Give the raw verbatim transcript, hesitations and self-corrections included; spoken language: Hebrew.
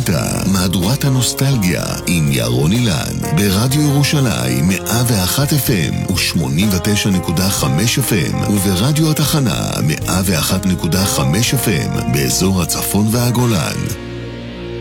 הביתה, מהדורת הנוסטלגיה עם ירון אילן, ברדיו ירושלים מאה ואחת אף אם ו-שמונים ותשע נקודה חמש אף אם, וברדיו התחנה מאה ואחת נקודה חמש אף אם באזור הצפון והגולן.